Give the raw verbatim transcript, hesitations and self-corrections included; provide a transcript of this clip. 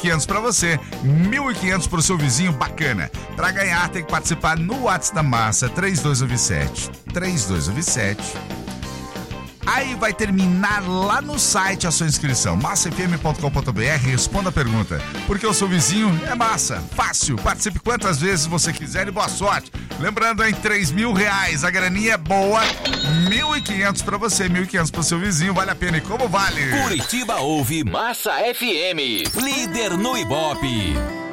quinhentos pra você, mil e quinhentos pro seu vizinho, bacana. Pra ganhar tem que participar no WhatsApp da Massa, três dois nove sete, três dois nove sete. Aí vai terminar lá no site a sua inscrição, massa f m ponto com ponto b r. Responda a pergunta: porque o seu vizinho é massa? Fácil, participe quantas vezes você quiser e boa sorte. Lembrando, em três mil reais, a graninha é boa, mil e quinhentos pra você, mil e quinhentos pro seu vizinho, vale a pena. E como vale? Curitiba ouve Massa F M, líder no Ibope.